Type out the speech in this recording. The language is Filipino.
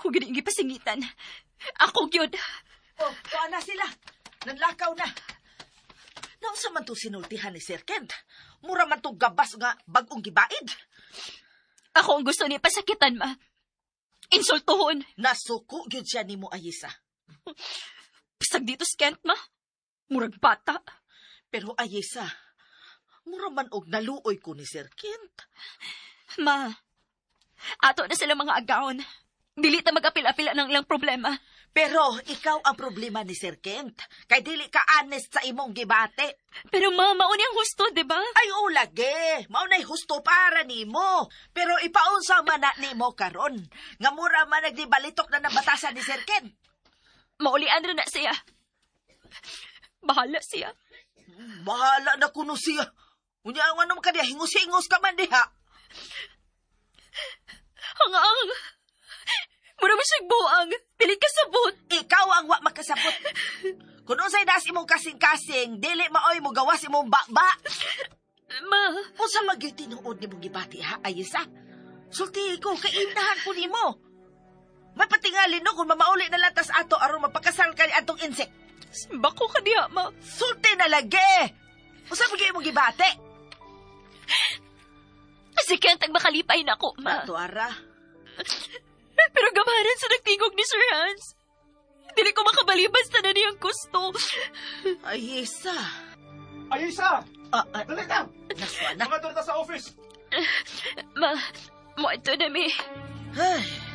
Ako gini gipasingitan. Ako gyud. Oh, kuha na sila. Nanlakaw na. Nausa man to sinultihan ni Sir Kent. Mura man to gabas nga bagong gibaid. Ako ang gusto ni pasakitan, ma. Insultuhon. Nasuko gyud siya nimo, Ayesa. Pisag dito si Kent, ma. Murag bata. Pero Ayesa, mura man og naluoy ko ni Sir Kent. Ma, ato na sila mga agawon. Dili ta mag-apil-apila ng ilang problema. Pero ikaw ang problema ni Sir Kent. Kay dili ka honest sa imong gibate. Pero ma, mauni ang husto, di ba? Ay, lagi. Maunay husto para nimo. Pero ipaunsa man na nimo karon. Nga mura man nagdibalitok na nabatasan ni Sir Kent. Maulian rin na siya. Bahala siya. Bahala na kuno siya. Unya ang anong kanya, hingos-hingos ka man diha. Hangang. Mura mo siyang buang. Dili ka sabot. Ikaw ang wa makasabot. Kung unsay das imong kasing-kasing, dili maoy mo gawas imong bakba. Ma. Unsa magyud tinuod nimo gibati ha, Ayesa? Sulti ko, kaindahan ko nimo. May patingalin no kung mamauli na latas ato aron mapakasal ka ni atong insek. Simba ko ka diha, ma. Sulti na lagi. Unsa magyud imong gibati? Si Kent ang makalipay na ako, ma. Tuara. Pero gamaran sa nagtingog ni Sir Hans. Dili ko makabalibas na niyang gusto. Ayesa. Ayesa! Dali ka! Naswa na. Mga turta sa office! Ma, mo ito na mi. Ay.